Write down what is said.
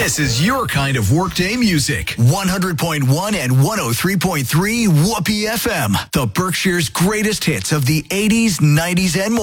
This is your kind of workday music. 100.1 and 103.3 Whoopee FM. The Berkshire's greatest hits of the 80s, 90s, and more.